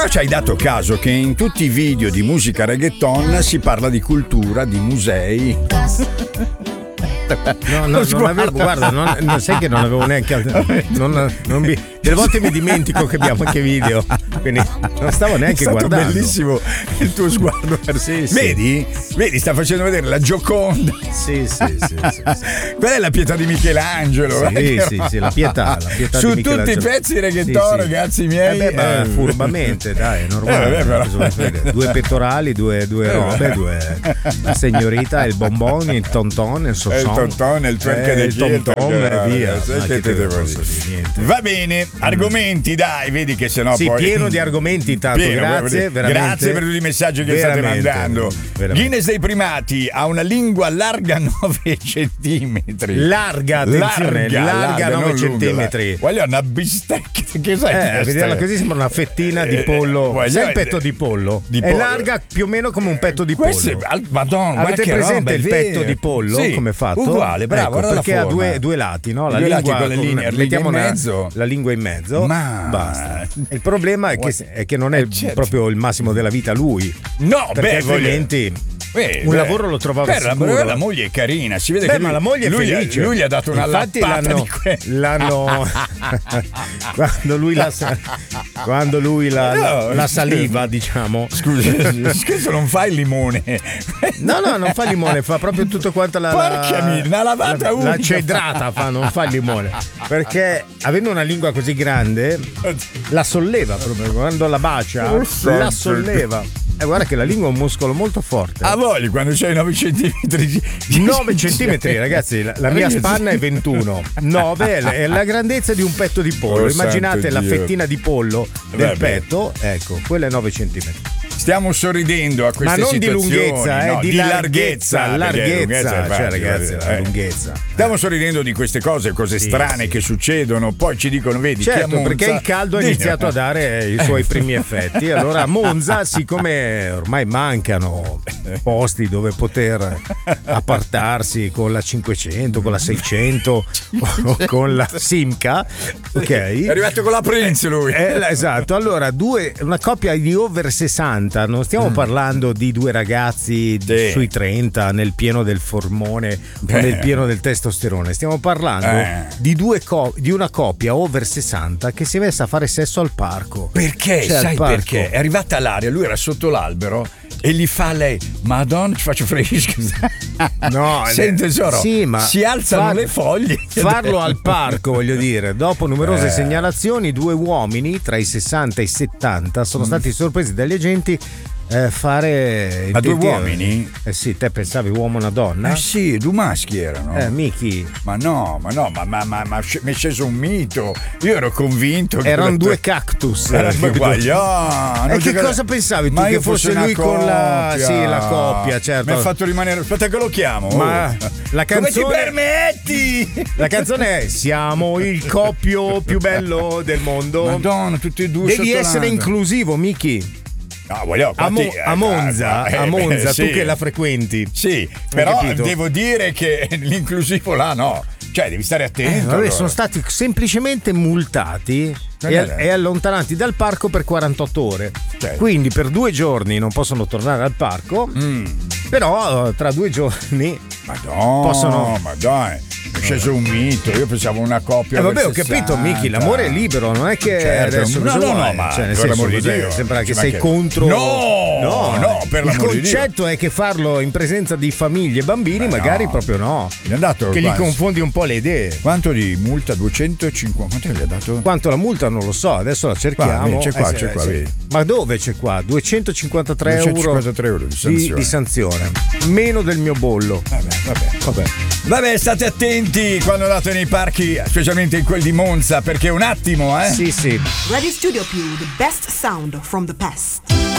Ci hai dato caso che in tutti i video di musica reggaeton si parla di cultura, di musei. No, non avevo, guarda, non sai che non avevo neanche. Delle volte mi dimentico che abbiamo anche video, quindi non stavo neanche guardando. Bellissimo il tuo sguardo. Sì. Vedi, sta facendo vedere la Gioconda. Sì. Quella è la Pietà di Michelangelo. Sì, la pietà su di tutti i pezzi reggaeton, ragazzi miei. Furbamente, dai, è normale. Due pettorali, due robe, la signorita, il bonbon, il tonton, il sosson. Il twerk del tom e via. Va bene, argomenti, dai, vedi che sennò poi pieno di argomenti, tanto grazie per tutti i messaggi che state mandando. Guinness dei primati ha una lingua larga 9 centimetri. Larga 9 centimetri. Voglio una bistecca, che sai? A vederla così sembra una fettina di pollo. Sai il petto di pollo? È larga più o meno come un petto di pollo. Madonna, avete presente il petto di pollo? Come è fatto? Uguale, bravo, perché ha due lati, no? La lingua con le linee, mettiamo in mezzo. La lingua in mezzo, basta. Il problema è che non è proprio il massimo della vita lui. No, perché altrimenti un lavoro lo trovava sicuro. La moglie è carina, si vede che ma la moglie è felice. Lui gli ha dato una lappata l'hanno quando lui la saliva, diciamo. Scusa, non fa il limone. No, non fa il limone, fa proprio tutto quanto una lavata unica. La cedrata non fa il limone. Perché avendo una lingua così grande la solleva proprio, quando la bacia la solleva. E guarda che la lingua è un muscolo molto forte. A voglia, quando c'hai 9 centimetri. 9 centimetri, ragazzi, la mia spanna è 21. 9 è la grandezza di un petto di pollo. Immaginate la fettina di pollo del petto, ecco, quella è 9 centimetri. Stiamo sorridendo a queste situazioni. Ma non di lunghezza, di larghezza. Larghezza, cioè, ragazzi, la lunghezza. Stiamo sorridendo di queste cose strane che succedono. Poi ci dicono, vedi, certo, che a Monza, perché il caldo ha iniziato a dare i suoi primi effetti. Allora a Monza, siccome ormai mancano posti dove poter appartarsi con la 500, con la 600 o con la Simca, ok? È arrivato con la Prince lui. Esatto, allora una coppia di over 60. Non stiamo parlando di due ragazzi sui 30 nel pieno del formone o nel pieno del testosterone. Stiamo parlando di una coppia over 60 che si è messa a fare sesso al parco. Perché? Sai perché? È arrivata all'aria, lui era sotto l'albero e gli fa lei: Madonna, ci faccio fresco. No, senti tesoro, sì, ma si alzano le foglie. Farlo al parco, voglio dire, dopo numerose segnalazioni, due uomini tra i 60 e i 70 sono stati sorpresi dagli agenti fare. Ma due uomini? Sì, te pensavi uomo e una donna? Sì, due maschi erano. Miki. Ma no, mi è sceso un mito. Io ero convinto che erano due cactus. E che cosa pensavi tu che fosse lui coppia. Con la coppia, certo. Mi ha fatto rimanere. Aspetta che lo chiamo. Ma la canzone. Come ti permetti? La canzone è Siamo il coppio più bello del mondo. Madonna, tutti e due. Devi essere inclusivo, Miki. No, voglio, a Monza, tu che la frequenti. Sì, però devo dire che l'inclusivo là no. Cioè, devi stare attento. Allora. Sono stati semplicemente multati e allontanati dal parco per 48 ore. Certo. Quindi per 2 giorni non possono tornare al parco, però tra 2 giorni possono. Ma dai. È sceso un mito, io pensavo una coppia. Vabbè, ho capito, Miki, l'amore è libero, non è che adesso no, ma cioè, nel senso, di Dio, sembra che sei contro. No, per l'amore di Dio. Il concetto è che farlo in presenza di famiglie e bambini, magari proprio no. Gli ha dato che gli confondi un po' le idee. Quanto di multa? 250? Quanto gli ha dato? Quanto la multa non lo so, adesso la cerchiamo. C'è qua, vedi. Ma dove c'è qua? 253 euro di sanzione. Meno del mio bollo. Vabbè, state attenti quando andate nei parchi, specialmente in quelli di Monza, perché un attimo, Sì. Radio Studio Più, the best sound from the past.